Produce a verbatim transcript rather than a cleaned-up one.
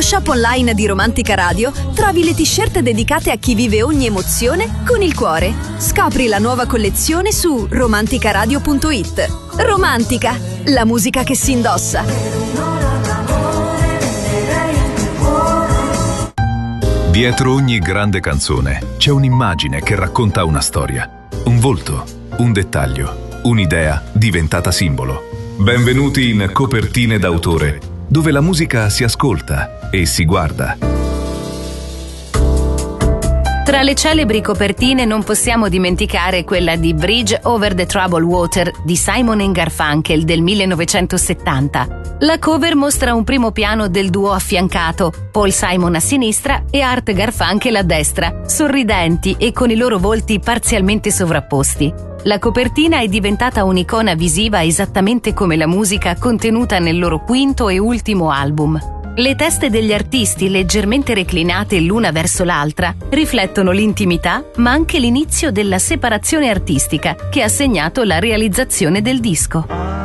shop online di Romantica Radio trovi le t-shirt dedicate a chi vive ogni emozione con il cuore. Scopri la nuova collezione su romanticaradio punto it. Romantica, la musica che si indossa. Dietro ogni grande canzone c'è un'immagine che racconta una storia, un volto, un dettaglio, un'idea diventata simbolo. Benvenuti in Copertine d'autore, dove la musica si ascolta e si guarda. Tra le celebri copertine non possiamo dimenticare quella di Bridge Over the Troubled Water di Simon and Garfunkel del millenovecentosettanta. La cover mostra un primo piano del duo affiancato, Paul Simon a sinistra e Art Garfunkel a destra, sorridenti e con i loro volti parzialmente sovrapposti. La copertina è diventata un'icona visiva esattamente come la musica contenuta nel loro quinto e ultimo album. Le teste degli artisti, leggermente reclinate l'una verso l'altra, riflettono l'intimità, ma anche l'inizio della separazione artistica che ha segnato la realizzazione del disco.